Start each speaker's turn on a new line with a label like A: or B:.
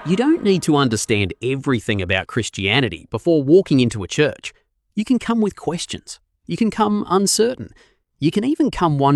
A: You don't need to understand everything about Christianity before walking into a church. You can come with questions. You can come uncertain. You can even come wondering